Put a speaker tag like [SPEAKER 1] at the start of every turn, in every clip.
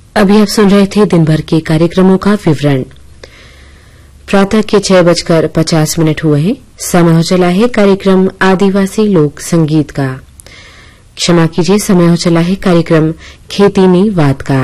[SPEAKER 1] अभी आप सुन रहे थे दिन भर के कार्यक्रमों का विवरण। प्रातः के 6:50 हुए हैं। समय हो चला है कार्यक्रम आदिवासी लोक संगीत का। क्षमा कीजिए, समय हो चला है कार्यक्रम खेतीनी वात का।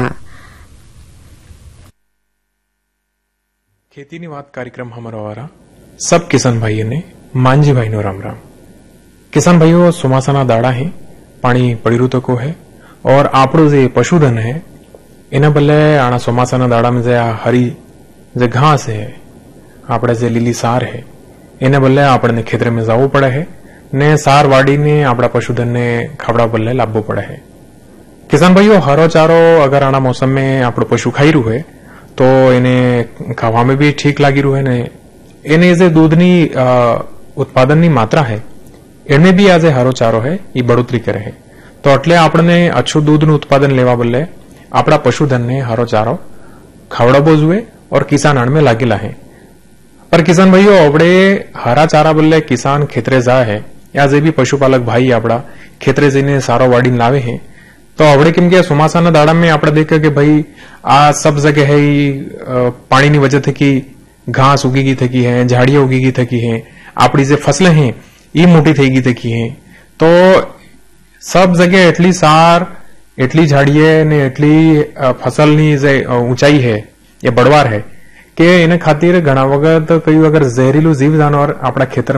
[SPEAKER 2] खेतीनी वात कार्यक्रम हमारा वारा सब किसान भाइयों ने मांझी भाई नो राम राम। किसान भाइयों, सुमासाना दाड़ा है, पानी पड़ी ऋतु को है और आपड़ो जे पशुधन है एना बल्ले आना सोमासाना दाड़ा में जे हरी जे घास है, आपड़े जे लीली सार है एना बल्ले आपने खेतर में जावू पड़े है ने सार वाड़ी ने आपड़ा पशुधन ने खावड़ा बल्ले लाभवू पड़े है। किसान भाइयों, हरो चारो अगर आना मौसम में आपड़ो पशु खाई रू है तो एने खावा में भी ठीक लागी रू है ने एने जे दूधनी उत्पादननी मात्रा है एने भी आज हरो चारो है ये बढ़ोतरी करे है। तो એટલે આપણે अच्छું દૂધનું ઉત્પાદન લેવા બદલે આપણા પશુધનને હરો ચારો ખવડાવવો જોઈએ और किसान आड़ में लागेला है। पर किसान भाइयों, अवड़े हरा चारा बदले किसान खेतरे जाए है या जे भी पशुपालक भाई आपड़ा खेतरे जईने सारो वाड़ी लावे है तो अवड़े केम के ચોમાસાના દાડા में આપણે देखे कि भाई आ सब जगह है पानी की वजह थी कि घास उगी थकी है, झाड़ियां उगी थकी है, आपड़ी जे फसलें हैं ये मोटी थी थकी है। तो सब जगह एटली सार एटली झाड़िये ने एटली फसलनी जे ऊंचाई है या बड़वार है कि एने खातिर घणा वखत कई अगर जहरीलू जीव जानवर आपड़ा खेतर